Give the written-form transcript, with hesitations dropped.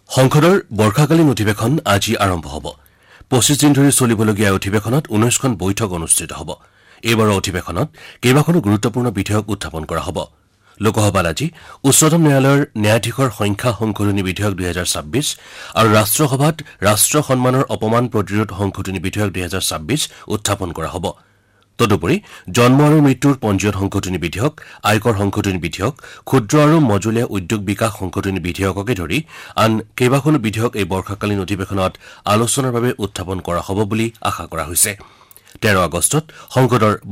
সংসদৰ বৰ্ষাকালীন অধিৱেশন আজি আৰম্ভ হ'ব 25 দিন ধৰি চলিবলগীয়া অধিৱেশনত 19খন বৈঠক অনুষ্ঠিত হ'ব এইবাৰৰ অধিৱেশনত কেইবাখনো গুৰুত্বপূৰ্ণ বিধেয়ক উত্থাপন কৰা হ'ব লোকসভাত আজি উচ্চতম ন্যায়ালয়ৰ ন্যায়াধীশৰ সংখ্যা সংশোধনী বিধেয়ক 2026 আৰু ৰাষ্ট্ৰসভাত ৰাষ্ট্ৰ সন্মানৰ অপমান প্ৰতিৰোধ সংশোধনী বিধেয়ক 2026 উত্থাপন কৰা হ'ব তদুপৰি জন্ম আৰু মৃত্যুৰ পঞ্জীয়ন সংশোধনী বিধেয়ক আয়কৰ সংশোধনী বিধেয়ক ক্ষুদ্ৰ আৰু মজলীয়া উদ্যোগ বিকাশ সংশোধনী বিধেয়ককে ধৰি আন কেইবাখনো বিধেয়ক এই বৰ্ষাকালীন অধিৱেশনত আলোচনাৰ বাবে উত্থাপন কৰা হ'ব বুলি আশা কৰা হৈছে 13 আগষ্টত সংসদৰ